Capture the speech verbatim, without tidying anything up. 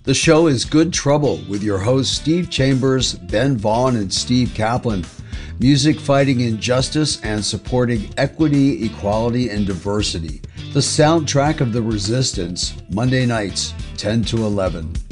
The show is Good Trouble with your hosts Steve Chambers, Ben Vaughn, and Steve Kaplan. Music fighting injustice and supporting equity, equality, and diversity. The soundtrack of the resistance, Monday nights, ten to eleven.